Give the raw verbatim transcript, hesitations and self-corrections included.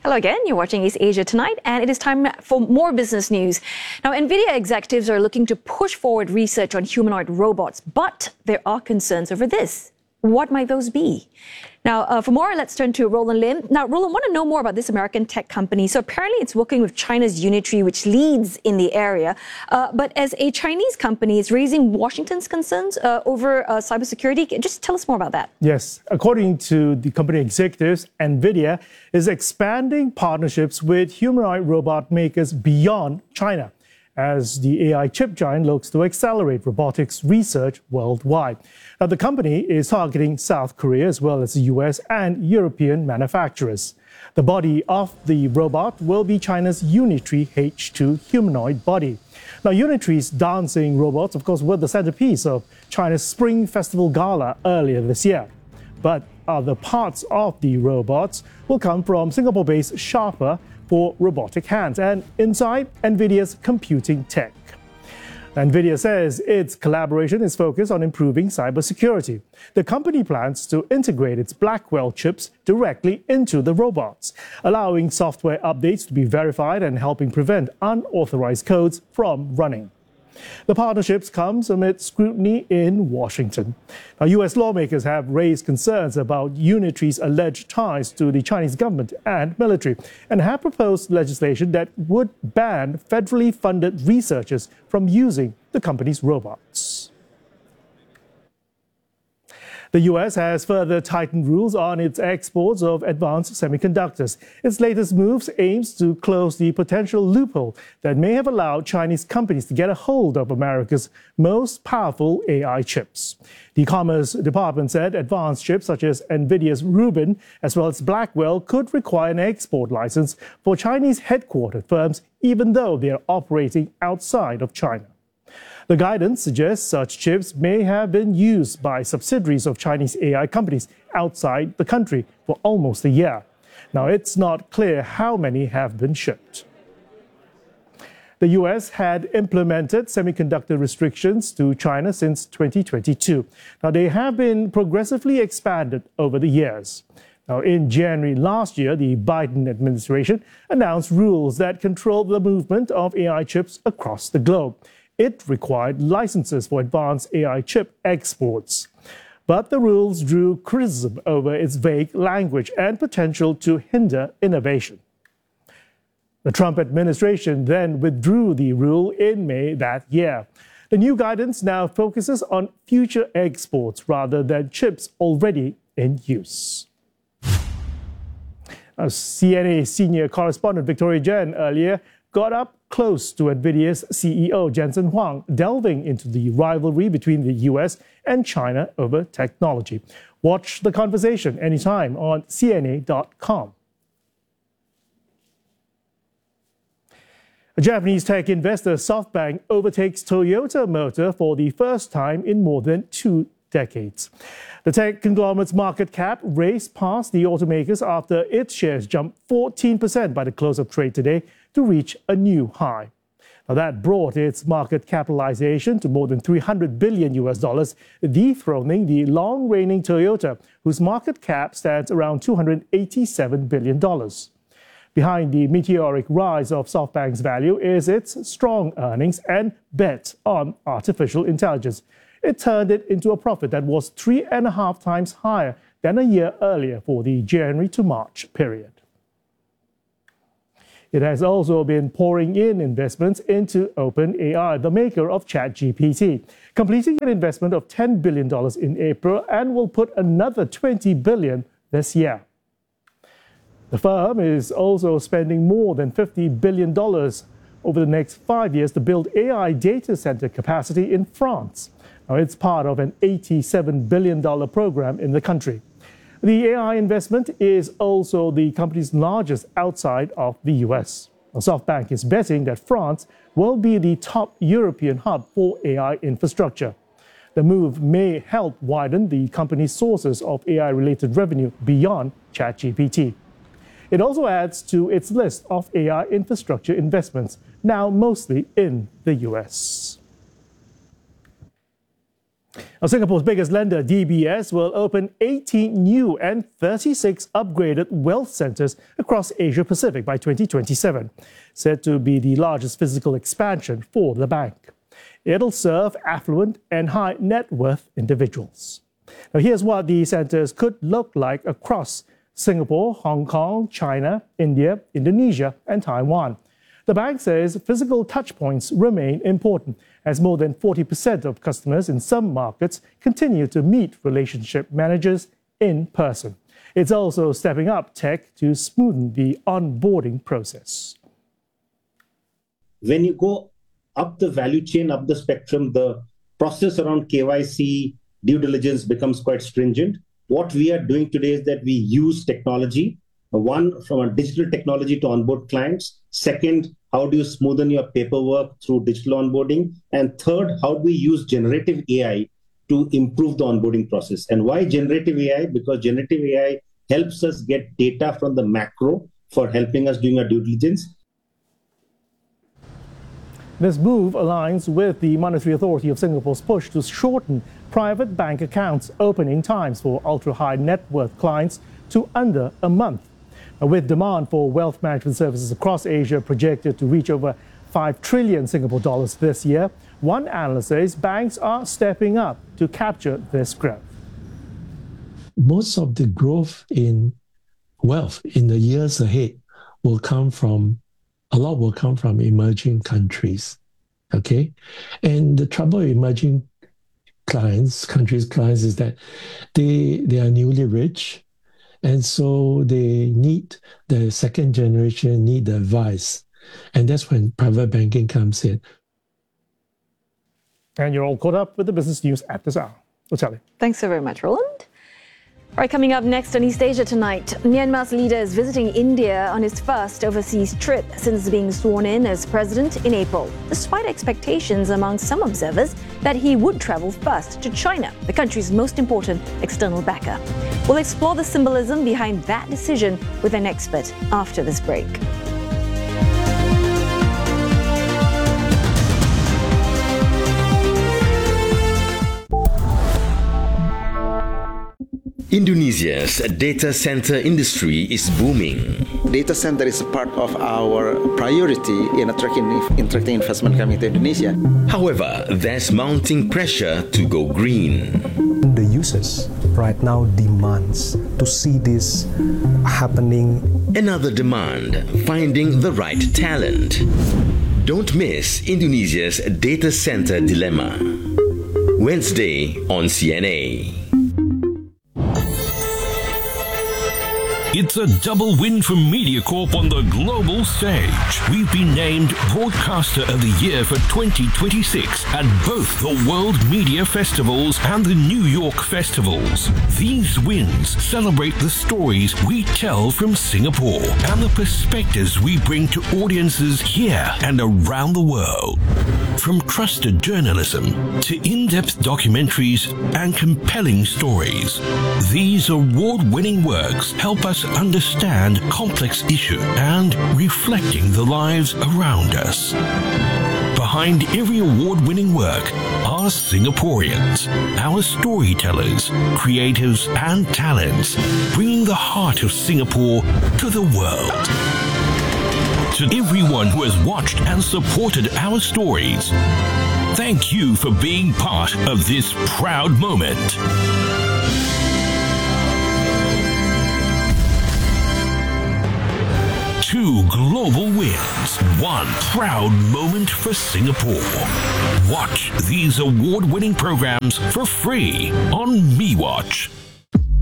Hello again, you're watching East Asia Tonight, and it is time for more business news. Now, NVIDIA executives are looking to push forward research on humanoid robots, but there are concerns over this. What might those be? Now, uh, for more, let's turn to Roland Lim. Now, Roland, I want to know more about this American tech company. So apparently it's working with China's Unitree, which leads in the area. Uh, but as a Chinese company, it's raising Washington's concerns uh, over uh, cybersecurity. Just tell us more about that. Yes. According to the company executives, NVIDIA is expanding partnerships with humanoid robot makers beyond China, as the A I chip giant looks to accelerate robotics research worldwide. Now, the company is targeting South Korea as well as the U S and European manufacturers. The body of the robot will be China's Unitree H two humanoid body. Now, Unitree's dancing robots, of course, were the centerpiece of China's Spring Festival Gala earlier this year. But other parts of the robots will come from Singapore-based Sharper for robotic hands and inside NVIDIA's computing tech. NVIDIA says its collaboration is focused on improving cybersecurity. The company plans to integrate its Blackwell chips directly into the robots, allowing software updates to be verified and helping prevent unauthorized codes from running. The partnerships comes amid scrutiny in Washington. Now, U S lawmakers have raised concerns about Unitree's alleged ties to the Chinese government and military and have proposed legislation that would ban federally funded researchers from using the company's robots. The U S has further tightened rules on its exports of advanced semiconductors. Its latest moves aims to close the potential loophole that may have allowed Chinese companies to get a hold of America's most powerful A I chips. The Commerce Department said advanced chips such as NVIDIA's Rubin as well as Blackwell could require an export license for Chinese headquartered firms even though they are operating outside of China. The guidance suggests such chips may have been used by subsidiaries of Chinese A I companies outside the country for almost a year. Now, it's not clear how many have been shipped. The U S had implemented semiconductor restrictions to China since twenty twenty-two. Now, they have been progressively expanded over the years. Now, in January last year, the Biden administration announced rules that control the movement of A I chips across the globe. It required licenses for advanced A I chip exports. But the rules drew criticism over its vague language and potential to hinder innovation. The Trump administration then withdrew the rule in May that year. The new guidance now focuses on future exports rather than chips already in use. Now, C N A senior correspondent Victoria Jen earlier got up close to NVIDIA's C E O Jensen Huang, delving into the rivalry between the U S and China over technology. Watch the conversation anytime on C N A dot com. A Japanese tech investor, SoftBank, overtakes Toyota Motor for the first time in more than two decades. The tech conglomerate's market cap raced past the automakers after its shares jumped fourteen percent by the close of trade today to reach a new high. Now, that brought its market capitalization to more than three hundred billion U S dollars, dethroning the long-reigning Toyota, whose market cap stands around two hundred eighty-seven billion dollars. Behind the meteoric rise of SoftBank's value is its strong earnings and bet on artificial intelligence. It turned it into a profit that was three and a half times higher than a year earlier for the January to March period. It has also been pouring in investments into OpenAI, the maker of ChatGPT, completing an investment of ten billion dollars in April and will put another twenty billion dollars this year. The firm is also spending more than fifty billion dollars over the next five years to build A I data center capacity in France. Now, it's part of an eighty-seven billion dollars program in the country. The A I investment is also the company's largest outside of the U S. Now, SoftBank is betting that France will be the top European hub for A I infrastructure. The move may help widen the company's sources of A I-related revenue beyond ChatGPT. It also adds to its list of A I infrastructure investments, now mostly in the U S. Now, Singapore's biggest lender, D B S, will open eighteen new and thirty-six upgraded wealth centres across Asia Pacific by twenty twenty-seven, said to be the largest physical expansion for the bank. It'll serve affluent and high net worth individuals. Now, here's what the centres could look like across Singapore, Hong Kong, China, India, Indonesia, and Taiwan. The bank says physical touchpoints remain important, as more than forty percent of customers in some markets continue to meet relationship managers in person. It's also stepping up tech to smoothen the onboarding process. When you go up the value chain, up the spectrum, the process around K Y C, due diligence becomes quite stringent. What we are doing today is that we use technology. One, from a digital technology to onboard clients. Second, how do you smoothen your paperwork through digital onboarding? And third, how do we use generative A I to improve the onboarding process? And why generative A I? Because generative A I helps us get data from the macro for helping us doing our due diligence. This move aligns with the Monetary Authority of Singapore's push to shorten private bank accounts opening times for ultra-high net worth clients to under a month. With demand for wealth management services across Asia projected to reach over five trillion Singapore dollars this year, one analyst says banks are stepping up to capture this growth. Most of the growth in wealth in the years ahead will come from, a lot will come from emerging countries, okay? And the trouble with emerging clients, countries' clients, is that they, they are newly rich, and so they need the second generation, need the advice. And that's when private banking comes in. And you're all caught up with the business news at this hour. We'll tell you. Thanks so very much, Roland. All right, coming up next on East Asia tonight, Myanmar's leader is visiting India on his first overseas trip since being sworn in as president in April, despite expectations among some observers that he would travel first to China, the country's most important external backer. We'll explore the symbolism behind that decision with an expert after this break. Indonesia's data center industry is booming. Data center is a part of our priority in attracting, attracting investment coming to Indonesia. However, there's mounting pressure to go green. The users right now demands to see this happening. Another demand, finding the right talent. Don't miss Indonesia's data center dilemma. Wednesday on C N A. It's a double win for MediaCorp on the global stage. We've been named Broadcaster of the Year for twenty twenty-six at both the World Media Festivals and the New York Festivals. These wins celebrate the stories we tell from Singapore and the perspectives we bring to audiences here and around the world. From trusted journalism to in-depth documentaries and compelling stories, these award-winning works help us understand complex issues and reflecting the lives around us. Behind every award-winning work are Singaporeans, our storytellers, creatives and talents, bringing the heart of Singapore to the world. To everyone who has watched and supported our stories, thank you for being part of this proud moment. Two global wins, one proud moment for Singapore. Watch these award-winning programs for free on MeWatch.